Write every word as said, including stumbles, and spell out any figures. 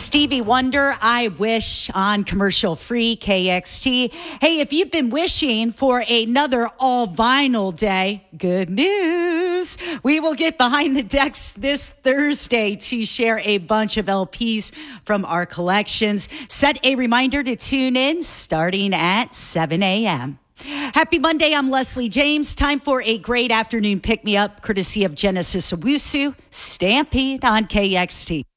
Stevie Wonder, I Wish on commercial free K X T. Hey, if you've been wishing for another all vinyl day, good news. We will get behind the decks this Thursday to share a bunch of L Ps from our collections. Set a reminder to tune in starting at seven a.m. Happy Monday. I'm Leslie James. Time for a great afternoon pick-me-up courtesy of Genesis Owusu Stampede on K X T.